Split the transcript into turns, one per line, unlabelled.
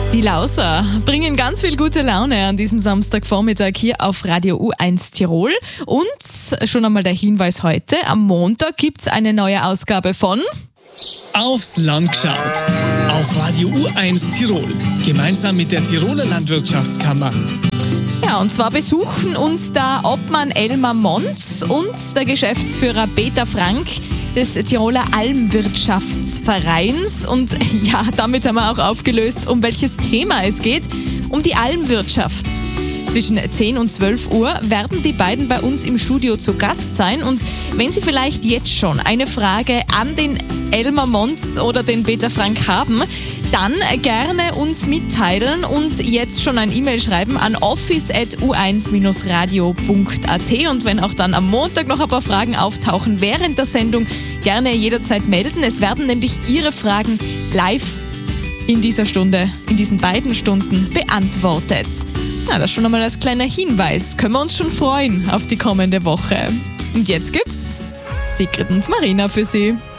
Die Lauser bringen ganz viel gute Laune an diesem Samstagvormittag hier auf Radio U1 Tirol. Und schon einmal der Hinweis heute, am Montag gibt es eine neue Ausgabe von
Aufs Land geschaut. Auf Radio U1 Tirol. Gemeinsam mit der Tiroler Landwirtschaftskammer.
Ja, und zwar besuchen uns da Obmann Elmar Mons und der Geschäftsführer Peter Frank des Tiroler Almwirtschaftsvereins. Und ja, damit haben wir auch aufgelöst, um welches Thema es geht. Um die Almwirtschaft. Zwischen 10 und 12 Uhr werden die beiden bei uns im Studio zu Gast sein. Und wenn Sie vielleicht jetzt schon eine Frage an den Elmar Mons oder den Peter Frank haben, dann gerne uns mitteilen und jetzt schon ein E-Mail schreiben an office@u1-radio.at. Und wenn auch dann am Montag noch ein paar Fragen auftauchen während der Sendung, gerne jederzeit melden. Es werden nämlich Ihre Fragen live in dieser Stunde, in diesen beiden Stunden beantwortet. Ja, das schon einmal als kleiner Hinweis. Können wir uns schon freuen auf die kommende Woche. Und jetzt gibt's Sigrid und Marina für Sie.